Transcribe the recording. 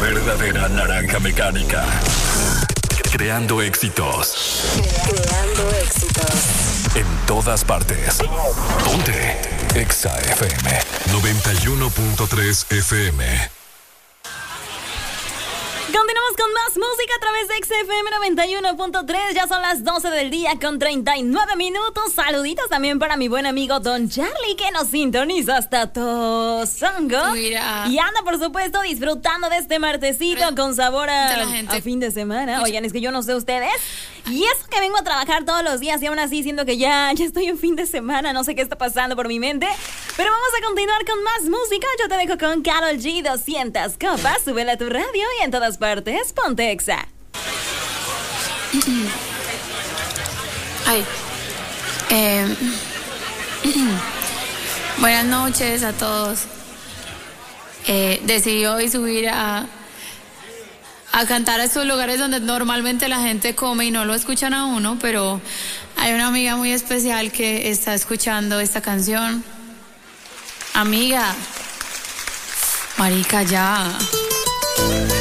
verdadera naranja mecánica. Creando éxitos. Creando éxitos. En todas partes. Ponte Exa FM 91.3 FM. Continuamos con más música a través de XFM 91.3. Ya son las 12 del día con 39 minutos. Saluditos también para mi buen amigo Don Charlie, que nos sintoniza hasta Tozongo. Mira. Y anda, por supuesto, disfrutando de este martesito con sabor a fin de semana. Oigan, es que yo no sé ustedes. Y eso que vengo a trabajar todos los días y aún así siento que ya estoy en fin de semana. No sé qué está pasando por mi mente. Pero vamos a continuar con más música. Yo te dejo con Karol G, 200 copas. Súbela a tu radio y en todas partes, ponte Exa. Ay. Buenas noches a todos. Decidí hoy subir a cantar a estos lugares donde normalmente la gente come y no lo escuchan a uno, pero hay una amiga muy especial que está escuchando esta canción. Amiga, marica, ya.